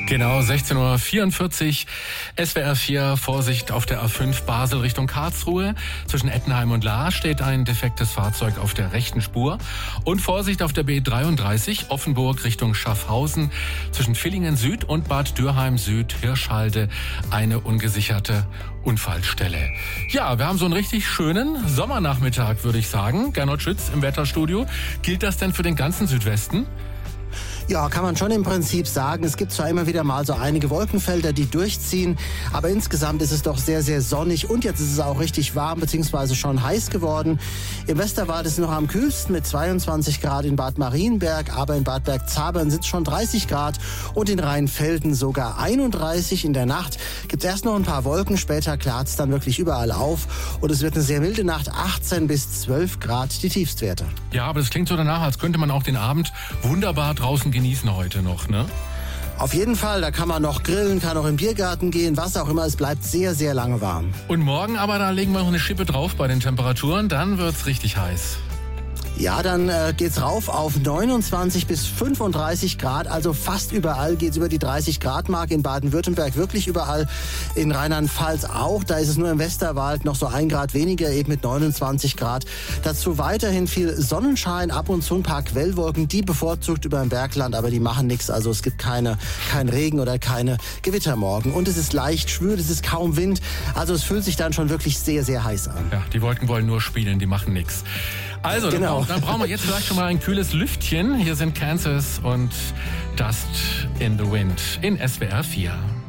Genau, 16:44 Uhr, SWR 4, Vorsicht auf der A5 Basel Richtung Karlsruhe. Zwischen Ettenheim und Lahr steht ein defektes Fahrzeug auf der rechten Spur. Und Vorsicht auf der B33 Offenburg Richtung Schaffhausen. Zwischen Villingen Süd und Bad Dürheim Süd, Hirschhalde, eine ungesicherte Unfallstelle. Ja, wir haben so einen richtig schönen Sommernachmittag, würde ich sagen. Gernot Schütz im Wetterstudio. Gilt das denn für den ganzen Südwesten? Ja, kann man schon im Prinzip sagen. Es gibt zwar immer wieder mal so einige Wolkenfelder, die durchziehen, aber insgesamt ist es doch sehr, sehr sonnig und jetzt ist es auch richtig warm bzw. schon heiß geworden. Im Westerwald ist es noch am kühlsten mit 22 Grad in Bad Marienberg, aber in Bad Bergzabern sind es schon 30 Grad und in Rheinfelden sogar 31. In der Nacht gibt es erst noch ein paar Wolken, später klart es dann wirklich überall auf und es wird eine sehr milde Nacht, 18 bis 12 Grad die Tiefstwerte. Ja, aber es klingt so danach, als könnte man auch den Abend wunderbar draußen genießen heute noch, ne? Auf jeden Fall, da kann man noch grillen, kann auch im Biergarten gehen, was auch immer, es bleibt sehr, sehr lange warm. Und morgen aber, da legen wir noch eine Schippe drauf bei den Temperaturen, dann wird's richtig heiß. Ja, dann geht's rauf auf 29 bis 35 Grad, also fast überall geht's über die 30 Grad Marke, in Baden-Württemberg wirklich überall, in Rheinland-Pfalz auch, da ist es nur im Westerwald noch so 1 Grad weniger, eben mit 29 Grad. Dazu weiterhin viel Sonnenschein, ab und zu ein paar Quellwolken, die bevorzugt über dem Bergland, aber die machen nichts, also es gibt kein Regen oder keine Gewitter morgen. Und es ist leicht schwül, es ist kaum Wind, also es fühlt sich dann schon wirklich sehr, sehr heiß an. Ja, die Wolken wollen nur spielen, die machen nichts. Also, genau. Dann brauchen wir jetzt vielleicht schon mal ein kühles Lüftchen. Hier sind Kansas und Dust in the Wind in SWR 4.